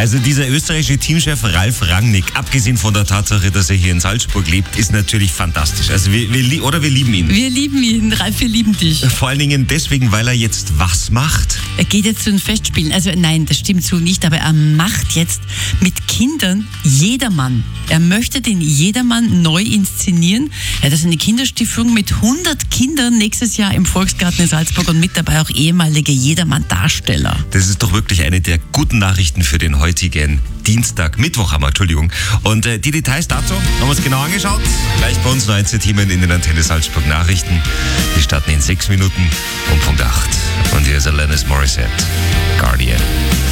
Also dieser österreichische Teamchef Ralf Rangnick, abgesehen von der Tatsache, dass er hier in Salzburg lebt, ist natürlich fantastisch. Also wir lieben ihn. Wir lieben ihn, Ralf, wir lieben dich. Vor allen Dingen deswegen, weil er jetzt was macht? Er geht jetzt zu den Festspielen. Also nein, das stimmt so nicht, aber er macht jetzt mit Kindern Jedermann. Er möchte den Jedermann neu inszenieren. Er hat also eine Kinderstiftung mit 100 Kindern nächstes Jahr im Volksgarten in Salzburg und mit dabei auch ehemalige Jedermann-Darsteller. Das ist doch wirklich eine der guten Nachrichten für den heutigen Mittwoch haben wir, Entschuldigung. Und die Details dazu haben wir uns genau angeschaut. Gleich bei uns 19 Themen in den Antenne Salzburg Nachrichten. Die starten in 6 Minuten um Punkt 8. Und hier ist Alanis Morissette, Guardian.